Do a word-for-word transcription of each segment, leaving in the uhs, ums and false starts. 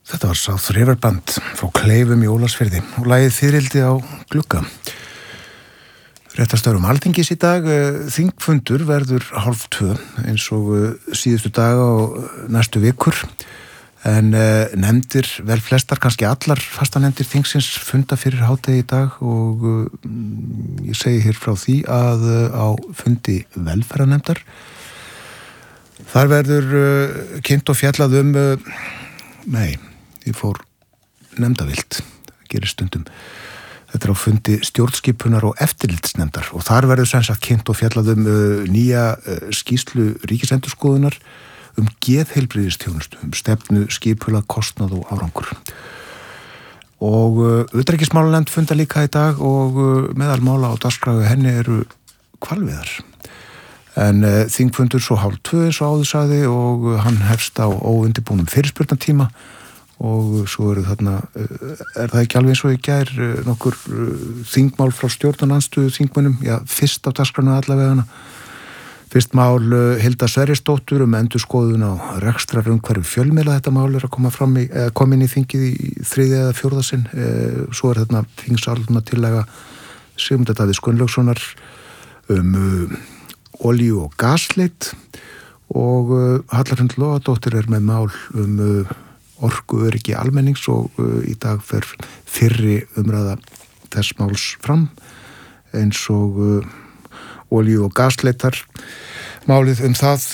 Þetta var South River Band frá Kleifum í Ólafsfirði og lagið Þyrildi á glugga. Réttastörum Alþingis í dag, þingfundur verður hálf tvö eins og síðustu daga og næstu vikur. En nefndir, vel flestar, kannski allar fastanefndir þingsins funda fyrir hádegi í dag og ég segi hér frá því að á fundi velferðarnefndar þar verður kynnt og fjallað um, nei, ég fór nefndavild, það gerir stundum. Þetta er á fundi stjórnskipunar og eftirlitsnefndar og þar verður sem sagt kynnt og fjallað um nýja skýrslu ríkisendurskoðunar um geðheilbrigðisþjónustu, um stefnu, skipulag, kostnað og árangur. Og utanríkismálanefnd funda líka í dag og meðal mála á dagskrá henni eru hvalveiðar. En uh, þingfundur svo hálf tvö eins og áður sagði og hann hefst á óundirbúnum fyrirspurnatíma og svo eru þarna, uh, er það ekki alveg eins og í gær, uh, nokkur uh, þingmál frá stjórnarandstöðu þingmönnum, já, fyrst á dagskránni allavegana. Fyrst mál uh, Hilda Sverrisdóttur um endurskoðun á rekstrarumhverfi fjölmiðla, þetta mál er að koma fram í, eða koma inn í þingið í þriðja eða fjórða sinn, uh, svo er þarna þingsályktun tillaga Sigmundar Davíðs Gunnlaugssonar um uh, olíu og gasleit og uh, Hallarind Logadóttir er með mál um uh, orkuöryggi almennings og uh, í dag fer fyrri umræða þess máls fram eins og uh, olíu og gasleitar málið um það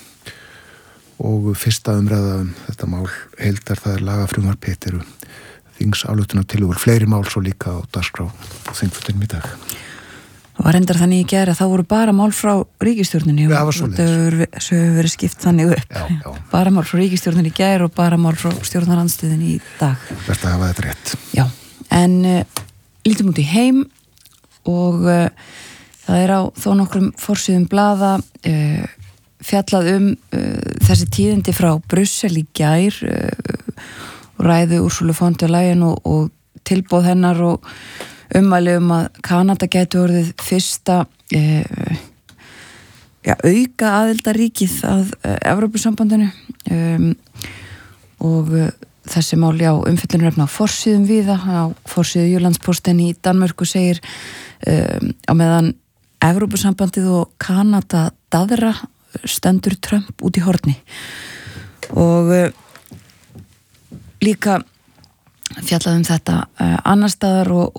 og fyrsta umræða um þetta mál heildar það er lagafrumvarp eru þingsályktunartillögur, fleiri mál svo líka á dagskrá á þingfundinum í dag. Það var reyndar þannig í gær að þá voru bara mál frá ríkisstjórninni ja, og það hefur verið skipt þannig upp. Já, já. Bara mál frá ríkisstjórninni í gær og bara mál frá stjórnarandstöðinni í dag. Best að hafa þetta rétt. Já, en uh, lítum út í heim og uh, það er á þó nokkrum forsíðum blaða uh, fjallað um uh, þessi tíðindi frá Brussel í gær uh, og ræðu Ursulu von der Leyen og, og tilboð hennar og ummæli um að Kanada gæti orðið fyrsta e, ja, auka aðildaríkið að e, Evrópusambandinu um, og e, þessi mál já umfjöllunarefna á forsíðum víða á forsíðu Jyllandsposten í Danmörku segir um, á meðan Evrópusambandið og Kanada daðra stendur Trump út í horni og e, líka fjallað um þetta e, annar staðar og